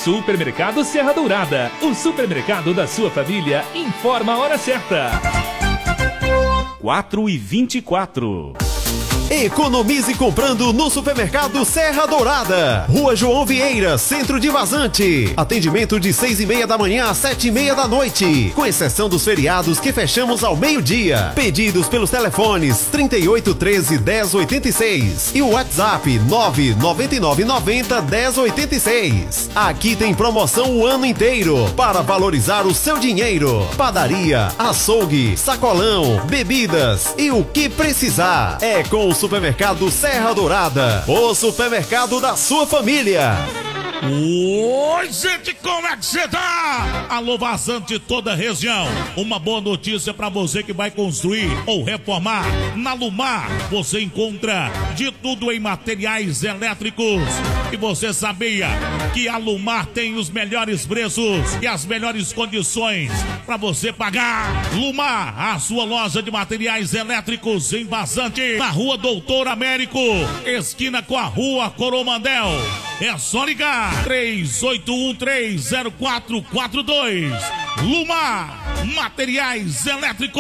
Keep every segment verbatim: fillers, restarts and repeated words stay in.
Supermercado Serra Dourada, o supermercado da sua família, informa a hora certa. quatro e vinte e quatro. Economize comprando no Supermercado Serra Dourada. Rua João Vieira, centro de Vazante. Atendimento de seis e meia da manhã às sete e meia da noite. Com exceção dos feriados que fechamos ao meio-dia. Pedidos pelos telefones trinta e oito, treze, dez, oitenta e seis e o WhatsApp nove nove nove nove zero, dez, oitenta e seis. Aqui tem promoção o ano inteiro para valorizar o seu dinheiro. Padaria, açougue, sacolão, bebidas e o que precisar. É com o Supermercado Serra Dourada, o supermercado da sua família. Oi, gente, como é que você tá? Alô, Vazante de toda a região. Uma boa notícia pra você que vai construir ou reformar. Na Lumar, você encontra de tudo em materiais elétricos. E você sabia que a Lumar tem os melhores preços e as melhores condições pra você pagar? Lumar, a sua loja de materiais elétricos em Vazante, na Rua Doutor Américo, esquina com a Rua Coromandel. É só ligar três oito um três zero quatro quatro dois. Lumar, materiais elétricos.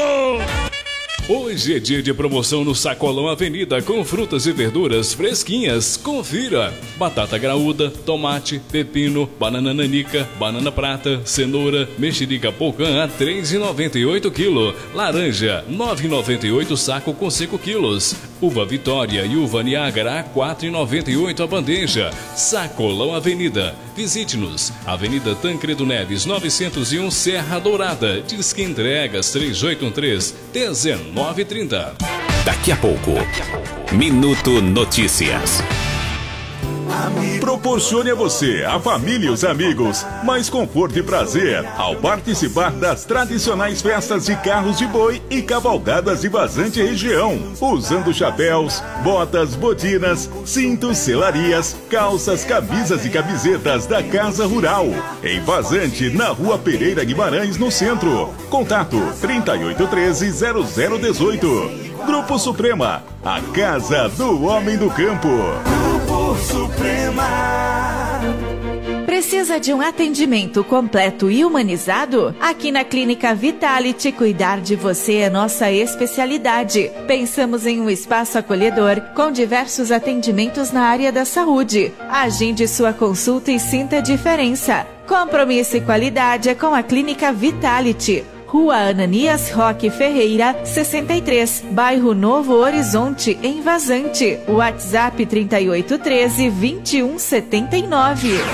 Hoje é dia de promoção no Sacolão Avenida com frutas e verduras fresquinhas. Confira: batata graúda, tomate, pepino, banana nanica, banana prata, cenoura, mexerica pocã a três reais e noventa e oito quilo, laranja nove reais e noventa e oito saco com cinco quilos, uva Vitória e uva Niágara a quatro reais e noventa e oito a bandeja. Sacolão Avenida. Visite-nos, Avenida Tancredo Neves novecentos e um, Serra Dourada. Disque entregas três oito um três, dezenove trinta. Daqui a pouco, Minuto Notícias. Proporcione a você, a família e os amigos mais conforto e prazer ao participar das tradicionais festas de carros de boi e cavalgadas de Vazante região, usando chapéus, botas, botinas, cintos, selarias, calças, camisas e camisetas da Casa Rural, em Vazante, na Rua Pereira Guimarães, no centro. Contato trinta e oito, treze, zero zero dezoito. Grupo Suprema, a casa do homem do campo. Grupo Suprema. Precisa de um atendimento completo e humanizado? Aqui na Clínica Vitality, cuidar de você é nossa especialidade. Pensamos em um espaço acolhedor com diversos atendimentos na área da saúde. Agende sua consulta e sinta a diferença. Compromisso e qualidade é com a Clínica Vitality. Rua Ananias Roque Ferreira, sessenta e três, Bairro Novo Horizonte, em Vazante. WhatsApp trinta e oito, treze, vinte e um setenta e nove.